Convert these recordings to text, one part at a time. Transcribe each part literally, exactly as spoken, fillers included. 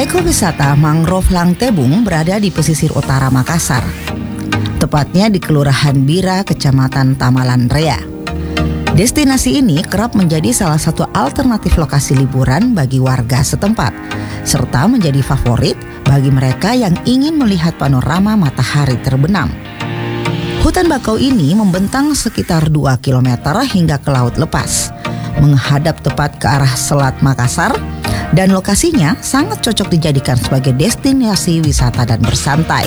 Ekowisata Mangrove Langtebung berada di pesisir utara Makassar, tepatnya di Kelurahan Bira, Kecamatan Tamalan Rea. Destinasi ini kerap menjadi salah satu alternatif lokasi liburan bagi warga setempat, serta menjadi favorit bagi mereka yang ingin melihat panorama matahari terbenam. Hutan bakau ini membentang sekitar dua kilometer hingga ke laut lepas, menghadap tepat ke arah Selat Makassar, dan lokasinya sangat cocok dijadikan sebagai destinasi wisata dan bersantai.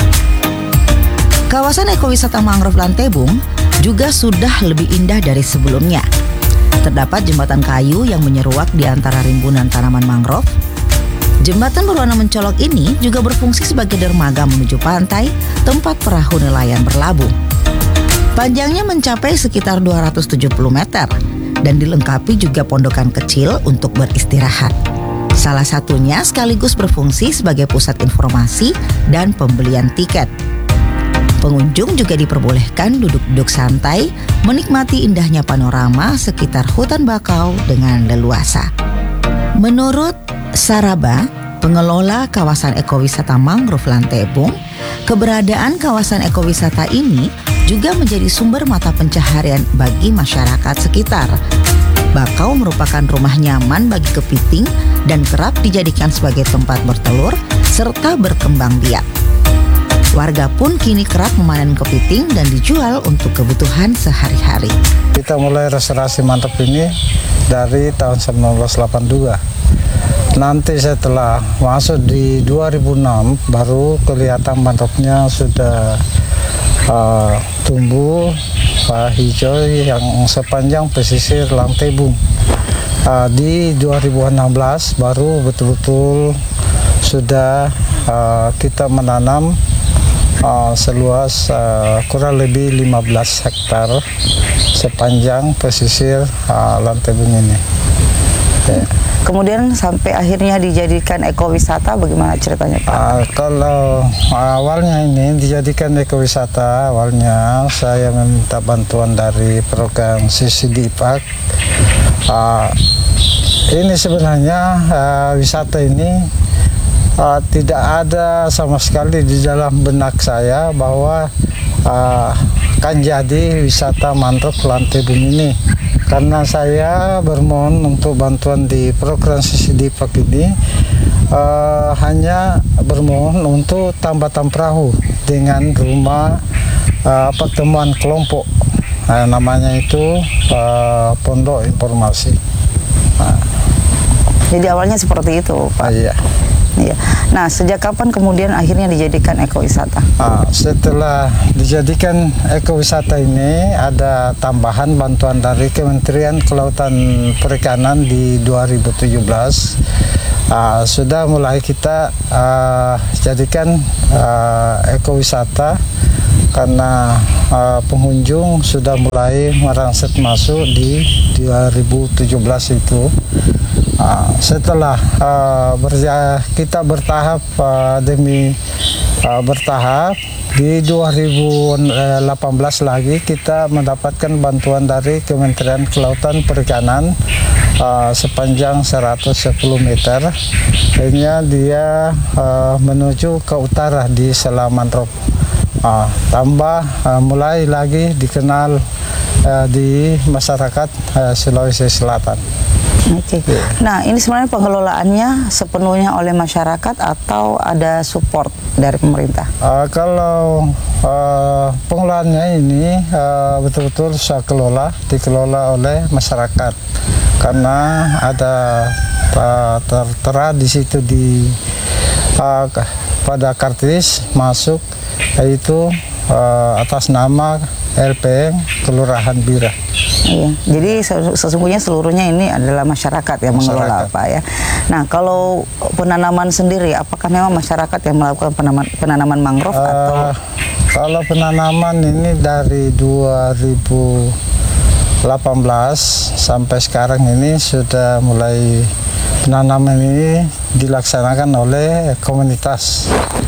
Kawasan ekowisata Mangrove Langtebung juga sudah lebih indah dari sebelumnya. Terdapat jembatan kayu yang menyeruak di antara rimbunan tanaman mangrove. Jembatan berwarna mencolok ini juga berfungsi sebagai dermaga menuju pantai, tempat perahu nelayan berlabuh. Panjangnya mencapai sekitar dua ratus tujuh puluh meter dan dilengkapi juga pondokan kecil untuk beristirahat. Salah satunya sekaligus berfungsi sebagai pusat informasi dan pembelian tiket. Pengunjung juga diperbolehkan duduk-duduk santai, menikmati indahnya panorama sekitar hutan bakau dengan leluasa. Menurut Saraba, pengelola kawasan ekowisata Mangrove Langtebung, keberadaan kawasan ekowisata ini juga menjadi sumber mata pencaharian bagi masyarakat sekitar. Bakau merupakan rumah nyaman bagi kepiting dan kerap dijadikan sebagai tempat bertelur serta berkembang biak. Warga pun kini kerap memanen kepiting dan dijual untuk kebutuhan sehari-hari. Kita mulai restorasi mantap ini dari tahun seribu sembilan ratus delapan puluh dua. Nanti setelah masuk di dua ribu enam baru kelihatan mantapnya sudah uh, tumbuh uh, hijau yang sepanjang pesisir Langtebung. Uh, di dua ribu enam belas baru betul-betul sudah uh, kita menanam uh, seluas uh, kurang lebih lima belas hektar sepanjang pesisir uh, Langtebung ini. Okay. Kemudian sampai akhirnya dijadikan ekowisata, bagaimana ceritanya Pak? Uh, kalau awalnya ini dijadikan ekowisata, awalnya saya meminta bantuan dari program C C D I P A K. Uh, ini sebenarnya uh, wisata ini uh, tidak ada sama sekali di dalam benak saya bahwa uh, akan jadi wisata Mangrove Langtebung ini. Karena saya bermohon untuk bantuan di program C C D I P A K ini uh, hanya bermohon untuk tambatan perahu dengan rumah uh, pertemuan kelompok, uh, namanya itu uh, Pondok Informasi. Nah. Jadi awalnya seperti itu Pak? Uh, iya. Iya. Nah, sejak kapan kemudian akhirnya dijadikan ekowisata? Ah, setelah dijadikan ekowisata ini ada tambahan bantuan dari Kementerian Kelautan Perikanan di dua ribu tujuh belas. Ah, sudah mulai kita ah, jadikan ah, ekowisata karena ah, pengunjung sudah mulai merangsek masuk di dua ribu tujuh belas itu. Uh, setelah uh, berja kita bertahap uh, demi uh, bertahap di dua ribu delapan belas lagi kita mendapatkan bantuan dari Kementerian Kelautan Perikanan uh, sepanjang seratus sepuluh meter. Akhirnya dia uh, menuju ke utara di Selat Mangrove. Uh, tambah uh, mulai lagi dikenal uh, di masyarakat uh, Sulawesi Selatan. Oke. Okay. Nah, ini sebenarnya pengelolaannya sepenuhnya oleh masyarakat atau ada support dari pemerintah? Uh, kalau uh, pengelolaannya ini uh, betul-betul saya kelola, dikelola oleh masyarakat karena ada uh, tertera di situ di uh, pada kartis masuk yaitu uh, atas nama L P M Kelurahan Bira. Iya, jadi sesungguhnya seluruhnya ini adalah masyarakat yang mengelola Pak ya. Nah, kalau penanaman sendiri, apakah memang masyarakat yang melakukan penanaman, penanaman mangrove uh, atau? Kalau penanaman ini dari dua ribu delapan belas sampai sekarang ini sudah mulai penanaman ini dilaksanakan oleh komunitas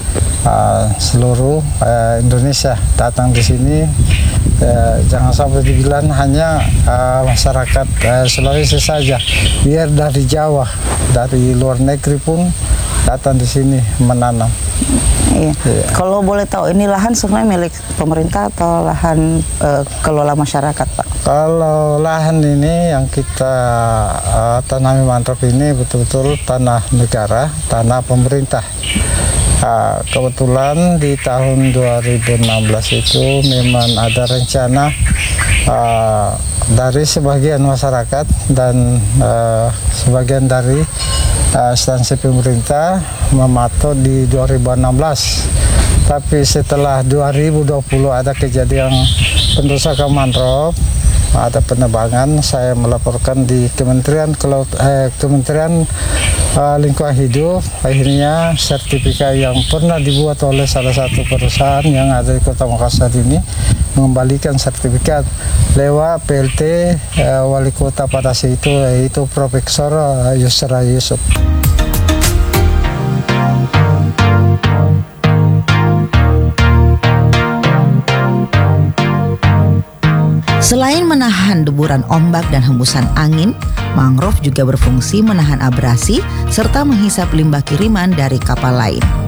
uh, seluruh uh, Indonesia datang di sini. Ya, jangan sampai dibilang hanya uh, masyarakat uh, Sulawesi saja, biar dari Jawa, dari luar negeri pun datang di sini menanam. Iya. Iya. Kalau boleh tahu ini lahan sebenarnya milik pemerintah atau lahan eh, kelola masyarakat, Pak? Kalau lahan ini yang kita uh, tanami mangrove ini betul-betul tanah negara, tanah pemerintah. Uh, kebetulan di tahun dua ribu enam belas itu memang ada rencana uh, dari sebagian masyarakat dan uh, sebagian dari uh, instansi pemerintah mematok di dua ribu enam belas. Tapi setelah dua ribu dua puluh ada kejadian perusakan mangrove, ada penebangan, saya melaporkan di Kementerian Kelaut, eh, Kementerian uh, Lingkungan Hidup. Akhirnya sertifikat yang pernah dibuat oleh salah satu perusahaan yang ada di Kota Makassar ini mengembalikan sertifikat lewat P L T eh, Wali Kota pada saat itu, yaitu Profesor uh, Yusra Yusuf. Selain menahan deburan ombak dan hembusan angin, mangrove juga berfungsi menahan abrasi serta menghisap limbah kiriman dari kapal lain.